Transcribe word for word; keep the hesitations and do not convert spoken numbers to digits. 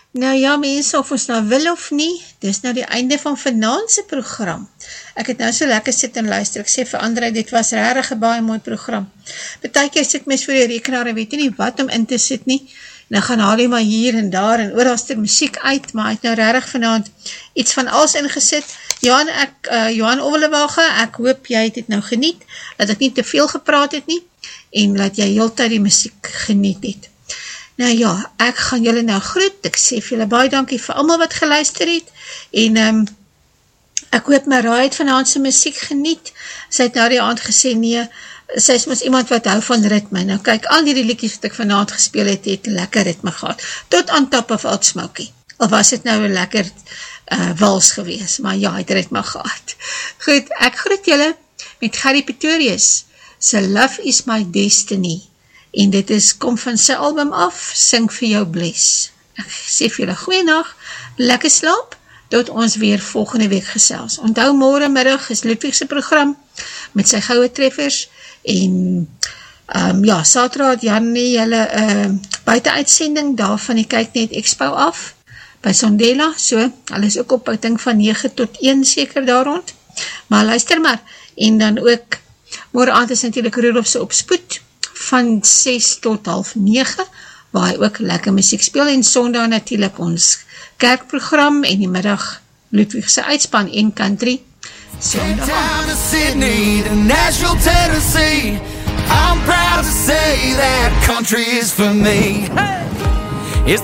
Nou ja, mense, of ons nou wil of nie, dis nou die einde van vanaand se program. Ek het nou so lekker sit en luister, ek sê vir André, dit was regtig 'n baie mooi program. Partykeer sit mens voor die rekenaar en weet nie wat om in te sit nie, nou gaan haal jy maar hier en daar en oor as ter muziek uit, maar hy het nou regtig vanaand iets van alles ingesit. Johan, ek, uh, Johan Ovelewage, ek hoop jy het dit nou geniet, dat ek nie te veel gepraat het nie, en dat jy heeltyd die muziek geniet het. Nou ja, ek gaan julle nou groet, ek sê vir julle baie dankie vir almal wat geluister het, en um, ek hoop my raai het vanaand sy muziek geniet, sy het nou die aand gesê, nee, sy is mos iemand wat hou van ritme, nou kyk, al die liedjies wat ek vanaand gespeel het, het lekker ritme gehad, tot aan Top of Old Smoky, of was het nou een lekker uh, wals gewees, maar ja, het ritme gehad. Goed, ek groet julle met Gary Pretorius, so Love is my destiny, en dit is, kom van sy album af, Sing vir jou bless. Ek sê vir julle goeienaand, lekker slaap, tot ons weer volgende week gesels. Onthou, môre middag is Ludwigse program, met sy goue treffers, en um, ja, saterdag het Jannie julle uh, buitenuitsending, daar van die Kyknet Expo af, by Sondela, so, hulle is ook op, ek dink van negen tot een seker daar rond, maar luister maar, en dan ook, môre aand is natuurlijk Rudolfse opspoed, van ses tot half negen, waar hy ook lekker muziek speel, en sondag natuurlijk ons kerkprogram, en die middag Ludwigse uitspan en country, sondag down to Sydney, to Nashville, Tennessee, I'm proud to say that country is for me. Hey!